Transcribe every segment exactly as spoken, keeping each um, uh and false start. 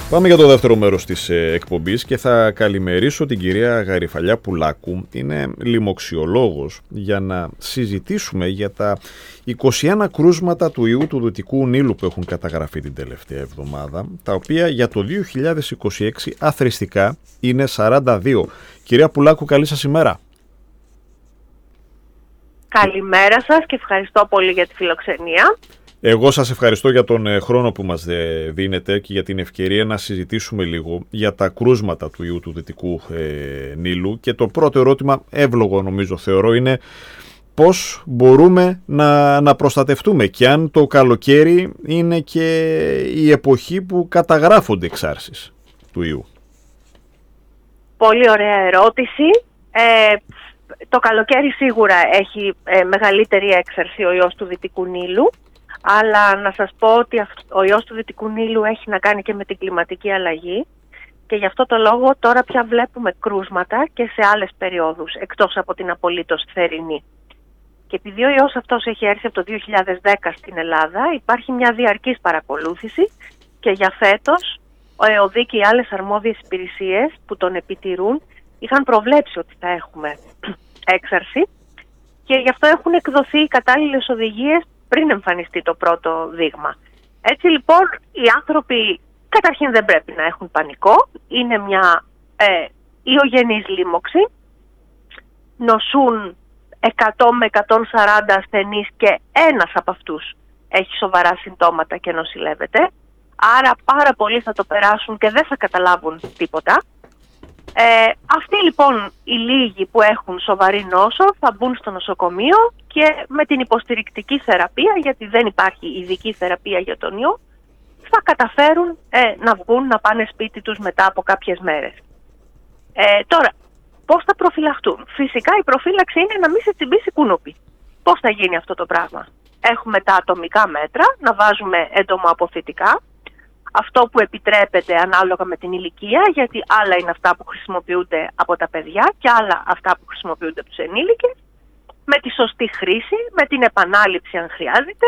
Πάμε για το δεύτερο μέρος της ε, εκπομπής και θα καλημερίσω την κυρία Γαριφαλιά Πουλάκου. Είναι λοιμοξιολόγος, για να συζητήσουμε για τα είκοσι ένα κρούσματα του ιού του Δυτικού Νείλου που έχουν καταγραφεί την τελευταία εβδομάδα, τα οποία για το δύο χιλιάδες είκοσι έξι αθροιστικά είναι σαράντα δύο. Κυρία Πουλάκου, καλή σας ημέρα. Καλημέρα σας και ευχαριστώ πολύ για τη φιλοξενία. Εγώ σας ευχαριστώ για τον χρόνο που μας δίνετε και για την ευκαιρία να συζητήσουμε λίγο για τα κρούσματα του ιού του Δυτικού ε, Νείλου. Και το πρώτο ερώτημα, εύλογο νομίζω θεωρώ, είναι πώς μπορούμε να, να προστατευτούμε και αν το καλοκαίρι είναι και η εποχή που καταγράφονται εξάρσεις του ιού. Πολύ ωραία ερώτηση. Ε, το καλοκαίρι σίγουρα έχει ε, μεγαλύτερη έξαρση ο ιός του Δυτικού Νείλου. Αλλά να σας πω ότι ο ιός του Δυτικού Νείλου έχει να κάνει και με την κλιματική αλλαγή και γι' αυτό το λόγο τώρα πια βλέπουμε κρούσματα και σε άλλες περιόδους εκτός από την απολύτως θερινή. Και επειδή ο ιός αυτός έχει έρθει από το δύο χιλιάδες δέκα στην Ελλάδα, υπάρχει μια διαρκής παρακολούθηση και για φέτος ο ΕΟΔΗ και οι άλλες αρμόδιες υπηρεσίες που τον επιτηρούν είχαν προβλέψει ότι θα έχουμε έξαρση και γι' αυτό έχουν εκδοθεί οι κατάλληλες οδηγίες πριν εμφανιστεί το πρώτο δείγμα. Έτσι λοιπόν οι άνθρωποι καταρχήν δεν πρέπει να έχουν πανικό. Είναι μια ε, ιογενής λίμωξη. Νοσούν εκατό με εκατόν σαράντα ασθενείς και ένας από αυτούς έχει σοβαρά συμπτώματα και νοσηλεύεται. Άρα πάρα πολλοί θα το περάσουν και δεν θα καταλάβουν τίποτα. Ε, αυτοί λοιπόν οι λίγοι που έχουν σοβαρή νόσο θα μπουν στο νοσοκομείο και με την υποστηρικτική θεραπεία, γιατί δεν υπάρχει ειδική θεραπεία για τον ιό, θα καταφέρουν ε, να βγουν, να πάνε σπίτι τους μετά από κάποιες μέρες. Ε, τώρα, πώς θα προφυλαχτούν? Φυσικά η προφύλαξη είναι να μην σε τσιμπήσει κουνούπι. Πώς θα γίνει αυτό το πράγμα? Έχουμε τα ατομικά μέτρα, να βάζουμε εντομοαποθητικά. Αυτό που επιτρέπεται ανάλογα με την ηλικία, γιατί άλλα είναι αυτά που χρησιμοποιούνται από τα παιδιά και άλλα αυτά που χρησιμοποιούνται από τους ενήλικες, με τη σωστή χρήση, με την επανάληψη αν χρειάζεται,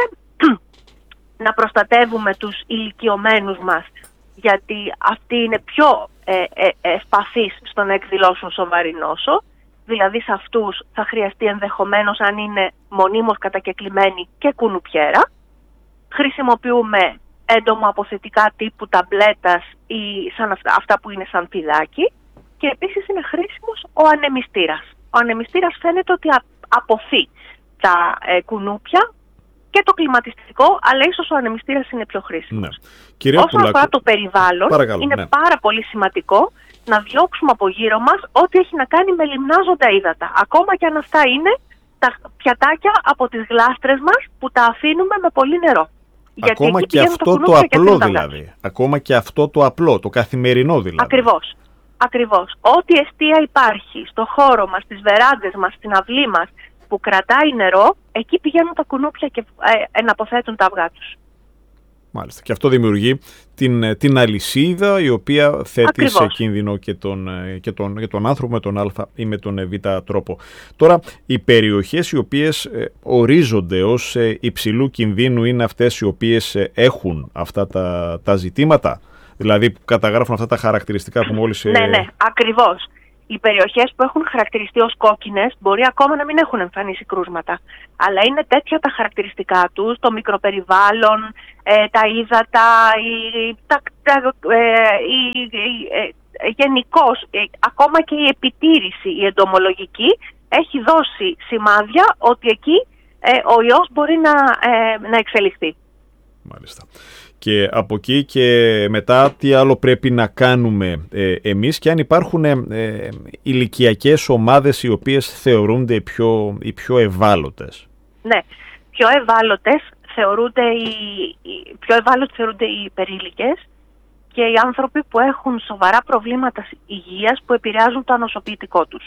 να προστατεύουμε τους ηλικιωμένους μας, γιατί αυτοί είναι πιο ε, ε, ευπαθείς στο να εκδηλώσουν σοβαρή νόσο, δηλαδή σε αυτούς θα χρειαστεί ενδεχομένως, αν είναι μονίμως κατακεκλημένοι, και κουνουπιέρα. Χρησιμοποιούμε εντομοαποθητικά τύπου ταμπλέτας ή σαν αυτά, αυτά που είναι σαν πηδάκι, και επίσης είναι χρήσιμος ο ανεμιστήρας. Ο ανεμιστήρας φαίνεται ότι αποθεί τα ε, κουνούπια και το κλιματιστικό, αλλά ίσως ο ανεμιστήρας είναι πιο χρήσιμος. Ναι. Όσον Πουλάκου, αφορά το περιβάλλον, παρακαλώ, είναι ναι. πάρα πολύ σημαντικό να διώξουμε από γύρω μας ό,τι έχει να κάνει με λιμνάζοντα ύδατα. Ακόμα και αν αυτά είναι τα πιατάκια από τις γλάστρες μας που τα αφήνουμε με πολύ νερό. Γιατί ακόμα και αυτό το, το απλό δηλαδή. Ακόμα και αυτό το απλό, το καθημερινό δηλαδή. Ακριβώς. Ακριβώς. Ό,τι εστία υπάρχει στο χώρο μας, στις βεράντες μας, στην αυλή μας που κρατάει νερό, εκεί πηγαίνουν τα κουνούπια και ε, εναποθέτουν τα αυγά τους. Μάλιστα. Και αυτό δημιουργεί την, την αλυσίδα η οποία θέτει Ακριβώς. σε κίνδυνο και τον, και, τον, και τον άνθρωπο με τον α ή με τον β τρόπο. Τώρα, οι περιοχές οι οποίες ε, ορίζονται ως ε, υψηλού κινδύνου είναι αυτές οι οποίες ε, έχουν αυτά τα, τα ζητήματα, δηλαδή που καταγράφουν αυτά τα χαρακτηριστικά που μόλις... Ε... Ναι, ναι, ακριβώς. Οι περιοχές που έχουν χαρακτηριστεί ως κόκκινες μπορεί ακόμα να μην έχουν εμφανίσει κρούσματα. Αλλά είναι τέτοια τα χαρακτηριστικά τους, το μικροπεριβάλλον, ε, τα ύδατα, η, τα, τα, ε, η, η, ε, γενικώς, ε, ακόμα και η επιτήρηση, η εντομολογική, έχει δώσει σημάδια ότι εκεί ε, ο ιός μπορεί να, ε, να εξελιχθεί. Μάλιστα. Και από εκεί και μετά τι άλλο πρέπει να κάνουμε ε, εμείς, και αν υπάρχουν ε, ε, ηλικιακές ομάδες οι οποίες θεωρούνται οι πιο, οι πιο ευάλωτες? Ναι, πιο ευάλωτες θεωρούνται οι, οι, πιο ευάλωτες θεωρούνται οι υπερήλικες και οι άνθρωποι που έχουν σοβαρά προβλήματα υγείας που επηρεάζουν το ανοσοποιητικό τους.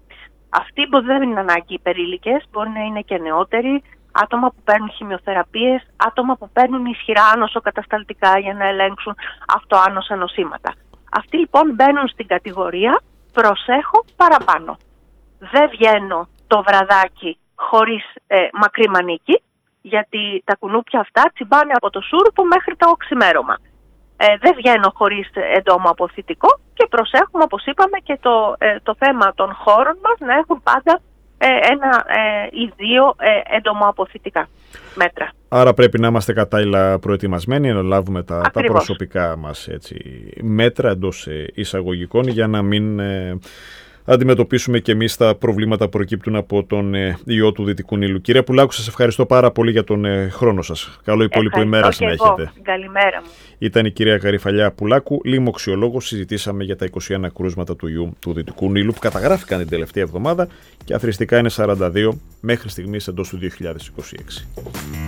Αυτοί που δεν είναι ανάγκη υπερήλικες, μπορεί να είναι και νεότεροι, άτομα που παίρνουν χημειοθεραπείες, άτομα που παίρνουν ισχυρά άνοσοκατασταλτικά για να ελέγξουν αυτοάνοσα νοσήματα. Αυτοί λοιπόν μπαίνουν στην κατηγορία προσέχω παραπάνω. Δεν βγαίνω το βραδάκι χωρίς ε, μακρύ μανίκι, γιατί τα κουνούπια αυτά τσιμπάνε από το σούρουπο μέχρι το οξυμέρωμα. Ε, δεν βγαίνω χωρίς εντόμο αποθητικό και προσέχουμε, όπως είπαμε, και το, ε, το θέμα των χώρων μας να έχουν πάντα ε, ένα ε, ή δύο ε, εντομοαποθητικά μέτρα. Άρα πρέπει να είμαστε κατάλληλα προετοιμασμένοι να λάβουμε τα, τα προσωπικά μας έτσι, μέτρα εντός εισαγωγικών για να μην ε, αντιμετωπίσουμε και εμείς τα προβλήματα που προκύπτουν από τον ε, ιό του Δυτικού Νείλου. Κυρία Πουλάκου, σας ευχαριστώ πάρα πολύ για τον ε, χρόνο σας. Καλό υπόλοιπο ημέρα να έχετε. Καλημέρα μου. Ήταν η κυρία Γαριφαλιά Πουλάκου, λοιμοξιολόγος. Συζητήσαμε για τα είκοσι ένα κρούσματα του ιού του Δυτικού Νείλου που καταγράφηκαν την τελευταία εβδομάδα και αθροιστικά είναι σαράντα δύο μέχρι στιγμής εντός του δύο χιλιάδες είκοσι έξι.